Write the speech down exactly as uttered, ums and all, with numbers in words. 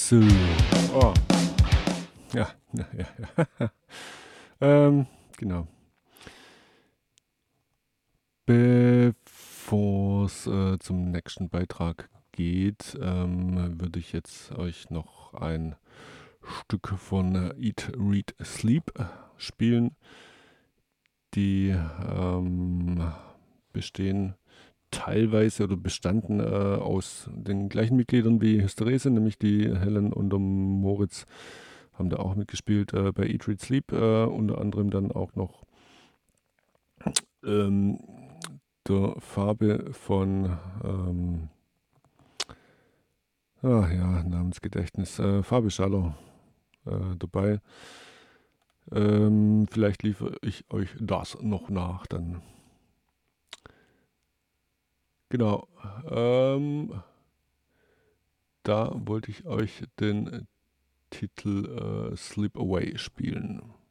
So. Oh. Ja, ja, ja. ja. ähm, genau. Bevor es äh, zum nächsten Beitrag geht, ähm, würde ich jetzt euch noch ein Stück von äh, Eat, Read, Sleep spielen. Die ähm, bestehen teilweise oder bestanden äh, aus den gleichen Mitgliedern wie Hysterese, nämlich die Helen und der Moritz haben da auch mitgespielt äh, bei Eat, Read, Sleep, äh, unter anderem dann auch noch ähm, der Farbe von ähm, ah ja, Namensgedächtnis, äh, Farbe Schaller äh, dabei. Ähm, vielleicht liefere ich euch das noch nach dann. Genau. Ähm, da wollte ich euch den Titel äh, Sleep Away spielen.